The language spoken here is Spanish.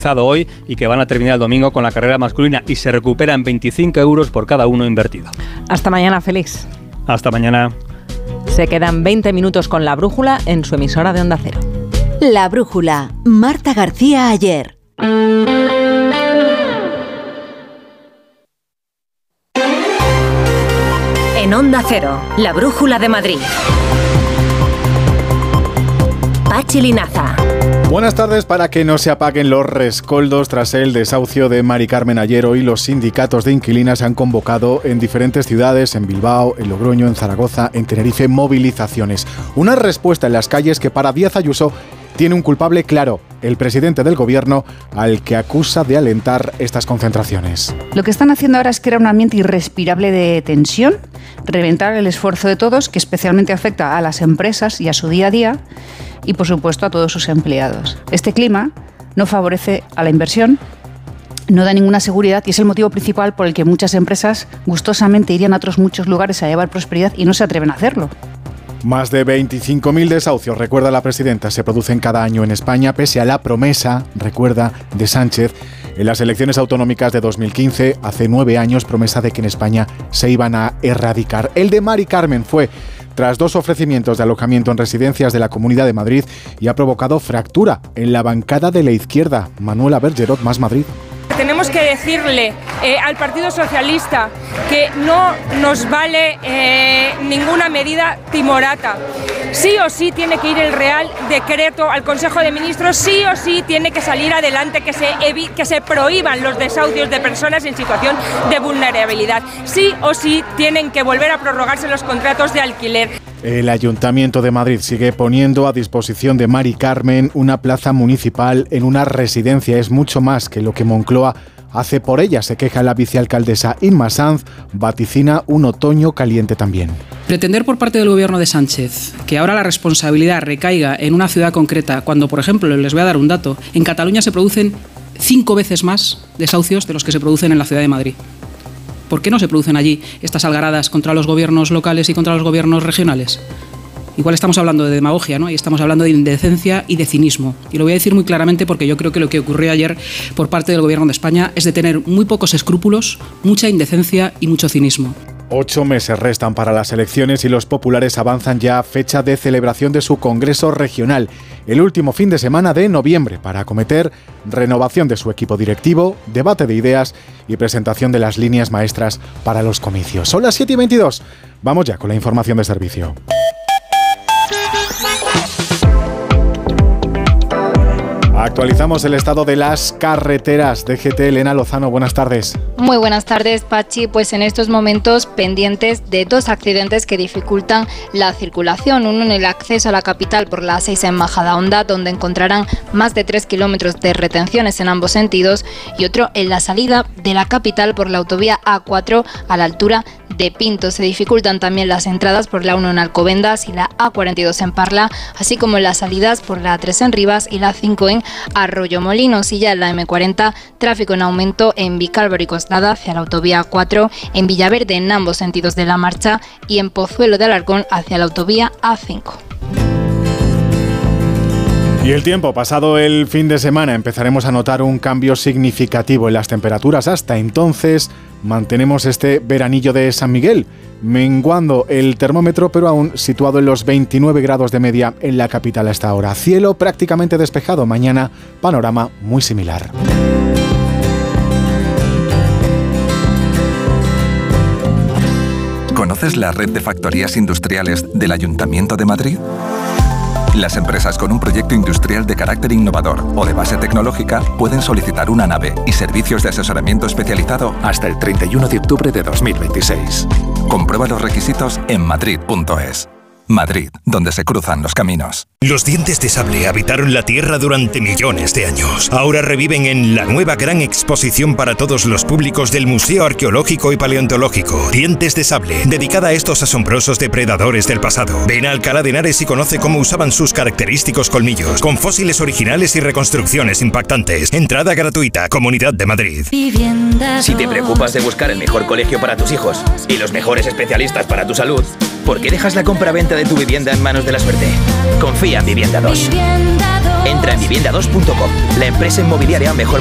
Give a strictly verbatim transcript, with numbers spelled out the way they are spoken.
hoy y que van a terminar el domingo con la carrera masculina y se recuperan veinticinco euros por cada uno invertido. Hasta mañana, Félix. Hasta mañana. Se quedan veinte minutos con La Brújula en su emisora de Onda Cero. La Brújula, Marta García Ayer. En Onda Cero, La Brújula de Madrid. Pachi Linaza. Buenas tardes. Para que no se apaguen los rescoldos tras el desahucio de Mari Carmen ayer, hoy los sindicatos de inquilinas se han convocado en diferentes ciudades, en Bilbao, en Logroño, en Zaragoza, en Tenerife, movilizaciones. Una respuesta en las calles que para Díaz Ayuso tiene un culpable claro, el presidente del gobierno, al que acusa de alentar estas concentraciones. Lo que están haciendo ahora es crear un ambiente irrespirable de tensión, reventar el esfuerzo de todos, que especialmente afecta a las empresas y a su día a día, y por supuesto a todos sus empleados. Este clima no favorece a la inversión, no da ninguna seguridad y es el motivo principal por el que muchas empresas gustosamente irían a otros muchos lugares a llevar prosperidad y no se atreven a hacerlo. Más de veinticinco mil desahucios, recuerda la presidenta, se producen cada año en España, pese a la promesa, recuerda, de Sánchez en las elecciones autonómicas de dos mil quince, hace nueve años, promesa de que en España se iban a erradicar. El de Mari Carmen fue tras dos ofrecimientos de alojamiento en residencias de la Comunidad de Madrid y ha provocado fractura en la bancada de la izquierda. Manuela Bergerot, Más Madrid. Tenemos que decirle eh, al Partido Socialista que no nos vale eh, ninguna medida timorata. Sí o sí tiene que ir el Real Decreto al Consejo de Ministros, sí o sí tiene que salir adelante, que se, evi- que se prohíban los desahucios de personas en situación de vulnerabilidad. Sí o sí tienen que volver a prorrogarse los contratos de alquiler. El Ayuntamiento de Madrid sigue poniendo a disposición de Mari Carmen una plaza municipal en una residencia. Es mucho más que lo que Moncloa hace por ella, se queja la vicealcaldesa Inma Sanz, vaticina un otoño caliente también. Pretender por parte del gobierno de Sánchez que ahora la responsabilidad recaiga en una ciudad concreta, cuando, por ejemplo, les voy a dar un dato, en Cataluña se producen cinco veces más desahucios de los que se producen en la ciudad de Madrid. ¿Por qué no se producen allí estas algaradas contra los gobiernos locales y contra los gobiernos regionales? Igual estamos hablando de demagogia, ¿no? Y estamos hablando de indecencia y de cinismo. Y lo voy a decir muy claramente porque yo creo que lo que ocurrió ayer por parte del gobierno de España es de tener muy pocos escrúpulos, mucha indecencia y mucho cinismo. Ocho meses restan para las elecciones y los populares avanzan ya a fecha de celebración de su Congreso Regional, el último fin de semana de noviembre, para acometer renovación de su equipo directivo, debate de ideas y presentación de las líneas maestras para los comicios. Son las siete y veintidós. Vamos ya con la información de servicio. Actualizamos el estado de las carreteras. D G T, Elena Lozano, buenas tardes. Muy buenas tardes, Pachi. Pues en estos momentos pendientes de dos accidentes que dificultan la circulación. Uno en el acceso a la capital por la A seis en Majadahonda, donde encontrarán más de tres kilómetros de retenciones en ambos sentidos, y otro en la salida de la capital por la autovía A cuatro a la altura de Pinto. Se dificultan también las entradas por la uno en Alcobendas y la A cuarenta y dos en Parla, así como las salidas por la A tres en Rivas y la cinco en Arroyomolinos. Y ya en la eme cuarenta, tráfico en aumento en Vicálvaro y Coslada hacia la autovía A cuatro, en Villaverde en ambos sentidos de la marcha y en Pozuelo de Alarcón hacia la autovía A cinco. Y el tiempo, pasado el fin de semana, empezaremos a notar un cambio significativo en las temperaturas. Hasta entonces mantenemos este veranillo de San Miguel, menguando el termómetro, pero aún situado en los veintinueve grados de media en la capital a esta hora. Cielo prácticamente despejado, mañana panorama muy similar. ¿Conoces la red de factorías industriales del Ayuntamiento de Madrid? Las empresas con un proyecto industrial de carácter innovador o de base tecnológica pueden solicitar una nave y servicios de asesoramiento especializado hasta el treinta y uno de octubre de dos mil veintiséis. Comprueba los requisitos en madrid punto es. Madrid, donde se cruzan los caminos. Los dientes de sable habitaron la Tierra durante millones de años. Ahora reviven en la nueva gran exposición para todos los públicos del Museo Arqueológico y Paleontológico. Dientes de sable, dedicada a estos asombrosos depredadores del pasado. Ven a Alcalá de Henares y conoce cómo usaban sus característicos colmillos, con fósiles originales y reconstrucciones impactantes. Entrada gratuita, Comunidad de Madrid. Si te preocupas de buscar el mejor colegio para tus hijos y los mejores especialistas para tu salud, ¿Por qué dejas la compra-venta de tu vivienda en manos de la suerte? Confía en Vivienda dos. Entra en vivienda dos punto com, la empresa inmobiliaria mejor